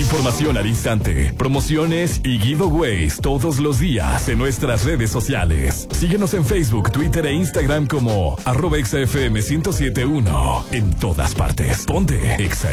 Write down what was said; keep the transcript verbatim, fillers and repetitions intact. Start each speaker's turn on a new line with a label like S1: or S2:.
S1: Información al instante, promociones y giveaways todos los días en nuestras redes sociales. Síguenos en Facebook, Twitter e Instagram como arroba Exa F M ciento siete punto uno. En todas partes. Ponte Exa